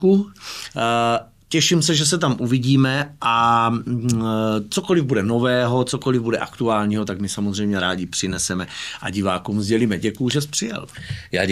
Těším se, že se tam uvidíme a cokoliv bude nového, cokoliv bude aktuálního, tak my samozřejmě rádi přineseme a divákům sdělíme. Děkuju, že jsi přijel.